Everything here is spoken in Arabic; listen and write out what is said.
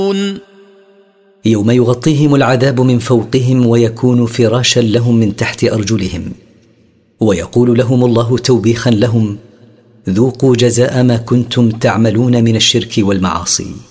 يوم يغطيهم العذاب من فوقهم ويكون فراشا لهم من تحت أرجلهم، ويقول لهم الله توبيخا لهم: ذوقوا جزاء ما كنتم تعملون من الشرك والمعاصي.